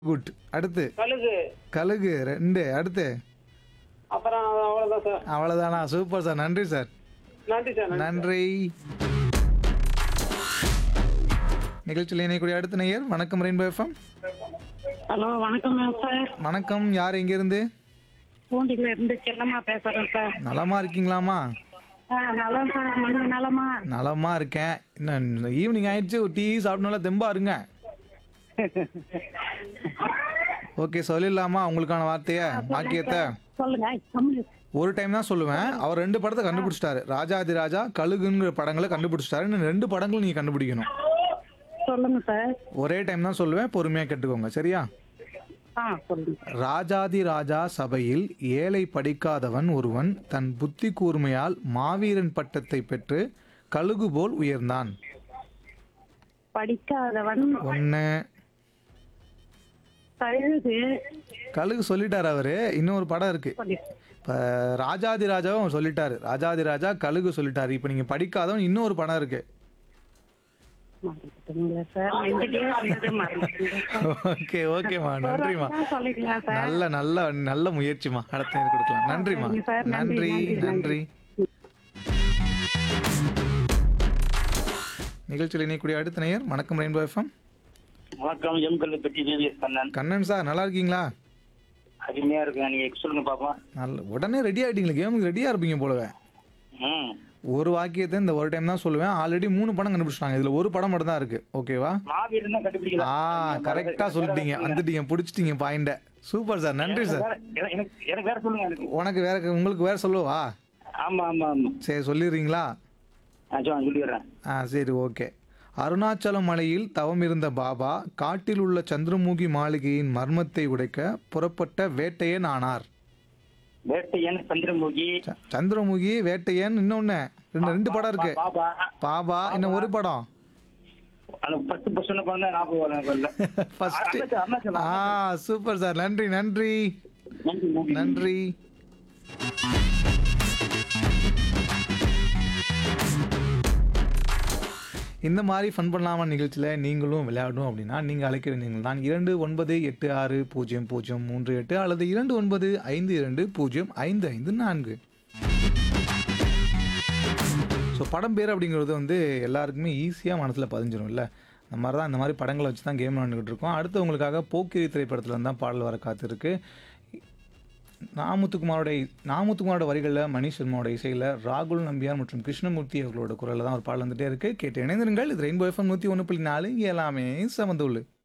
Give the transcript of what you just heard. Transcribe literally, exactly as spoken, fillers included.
Good. அடுத்து கழுகு. கழுகு ரெண்டு. அடுத்து அப்புறம் அவ்வளவுதான் சார். அவ்வளோதானா? சூப்பர் சார், நன்றி சார். நன்றி சார். நன்றி. நன்றி. நிகழ்ச்சியில் இணையக்கூடிய அடுத்த நேயர். வணக்கம் ரெயின்போ எஃப்எம். ஹலோ வணக்கம் சார். வணக்கம், யார் எங்கேருந்து? பூண்டில இருந்து செல்லம்மா பேசுறேன் சார். நலமா இருக்கீங்களாமா? ஆ நல்லா சார். நீங்க நலமா? நலமா இருக்கேன். இன்னும் ஈவினிங் ஆயிடுச்சு, ஒரு டீ சாப்பிட்டனால தெம்பா இருங்க. ஓகே, சொல்லிடலாமா உங்களுக்கான வார்த்தையை, வாக்கியத்தை? சொல்லுங்க. கம்முனு. ஒரு டைம் தான் சொல்லுவேன். அவர் ரெண்டு படத்தை கண்டுபிடிச்சிட்டாரு. ராஜாதி ராஜா, கழுகுங்கிற படங்களை கண்டுபிடிச்சிட்டாரு. இன்னும் ரெண்டு படங்களும் நீங்க கண்டுபிடிக்கணும். சொல்லுங்க சார். ஒரே டைம் தான் சொல்லுவேன், பொறுமையா கேட்டுக்கோங்க, சரியா? ஆ சொல்லுங்க. ராஜாதி ராஜா சபையில் ஏழை படிக்காதவன் ஒருவன் தன் புத்தி கூர்மையால் மாவீரன் பட்டத்தை பெற்று கழுகு போல் உயர்ந்தான். படிக்காதவன் ஒன்று. கழுகு. கழுகு சொல்லிட்டாரு அவரு. இன்னொரு படம் இருக்கு. சொல்லி. இப்போ ராஜாதி ராஜாவும் அவர் சொல்லிட்டாரு. ராஜாதி ராஜா கழுகு சொல்லிட்டாரு. இப்போ நீங்க படிக்காதவன் இன்னொரு படம் இருக்கு. மறந்துட்டீங்களா சார்? நெஞ்சிலே வந்து மறந்துட்டீங்க. ஓகே ஓகேம்மா, நன்றிம்மா. ஒரு வாட்டி தான் சொல்லிக்கலாம் சார். நல்ல நல்ல நல்ல முயற்சிமா. அடுத்த நேரம் கொடுக்கலாம். நன்றிம்மா. சரிங்க சார். நன்றி, நன்றி நன்றி, நன்றி. நிகழ்ச்சியில் இணையக்கூடிய அடுத்த நேயர். வணக்கம் ரெயின்போ எஃப்எம். வணக்கம். எம் கல்வி பற்றி கண்ணன். கண்ணன் சார், நல்லா இருக்கீங்களா? அருமையா இருக்கு. நீங்க சொல்லுங்க பாப்பா. நல்ல உடனே ரெடி ஆகிட்டீங்களா? கேமுக்கு ரெடியாக இருப்பீங்க போலவே. ம். ஒரு வாக்கியத்தை இந்த ஒரு டைம் தான் சொல்லுவேன். ஆல்ரெடி மூணு படம் கண்டுபிடிச்சிட்டாங்க. இதில் ஒரு படம் மட்டும் தான் இருக்கு. ஓகேவா? மாவீரன் தான் கண்டுபிடிக்கல. ஆ கரெக்டாக சொல்லிட்டீங்க. வந்துட்டீங்க, பிடிச்சிட்டீங்க பாயிண்ட. சூப்பர் சார், நன்றி சார். எனக்கு எனக்கு வேற சொல்லுங்க. எனக்கு உனக்கு வேற, உங்களுக்கு வேற சொல்லவா? ஆமா ஆமா ஆமா. சரி, சொல்லிடுறீங்களா? ஆ சொல்லி சொல்லிடுறேன். ஆ சரி, ஓகே. அருணாச்சல மலையில் தவம் இருந்த பாபா காட்டில் உள்ள சந்திரமுகி மாளிகையின் மர்மத்தை உடைக்க புறப்பட்ட வேட்டையன் ஆனார். வேட்டையன், சந்திரமுகி, ச- சந்திரமுகி, வேட்டையன், இன்னொன்னு ரெண்டு ரெண்டு படம் இருக்கு. பாபா. பாபா, இன்னும் ஒரு படம். அந்த பத்து பர்சன்ட் பண்ண ஞாபகம் வரும் எனக்கு இல்ல. ஃபர்ஸ்ட். அருணாச்சலம், அருணாச்சலம். ஆ சூப்பர் சார், நன்றி நன்றி நன்றி நன்றி. நன்றி. இந்த மாதிரி ஃபன் பண்ணலாமா நிகழ்ச்சியில் நீங்களும் விளையாடணும் அப்படின்னா நீங்கள் அழைக்க வேண்டியது தான் இரண்டு ஒன்பது எட்டு ஆறு பூஜ்ஜியம் பூஜ்ஜியம் மூன்று எட்டு அல்லது இரண்டு ஒன்பது ஐந்து இரண்டு பூஜ்ஜியம் ஐந்து ஐந்து நான்கு. ஸோ படம் பேர் அப்படிங்கிறது வந்து எல்லாருக்குமே ஈஸியாக மனசில் பதிஞ்சிடும் இல்லை? அந்த மாதிரி தான், இந்த மாதிரி படங்களை வச்சு தான் கேம் விளாண்டுக்கிட்டு இருக்கோம். அடுத்து உங்களுக்காக போக்கிரி திரைப்படத்தில் தான் பாடல் வர காத்திருக்கு. நாமுத்துக்குமாரோட நாமுத்துக்குமாரோட வரிகளில் மணி சர்மாவோட இசையில் ராகுல் நம்பியார் மற்றும் கிருஷ்ணமூர்த்தி அவர்களோட குரலில் தான் ஒரு பாடல் வந்துட்டே இருக்குது. கேட்டு இணைந்திருங்கள். இது ரெயின்போ எஃப்எம் நூற்றி ஒன்று புள்ளி நாலு. எல்லாமே சமந்துள்ளு.